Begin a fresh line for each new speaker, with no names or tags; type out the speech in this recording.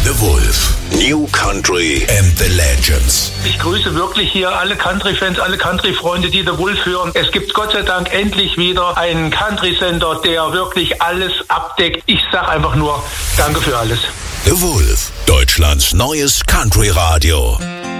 The Wolf. New Country and the Legends.
Ich grüße wirklich hier alle Country-Fans, alle Country-Freunde, die The Wolf hören. Es gibt Gott sei Dank endlich wieder einen Country-Sender, der wirklich alles abdeckt. Ich sag einfach nur, danke für alles.
The Wolf, Deutschlands neues Country-Radio.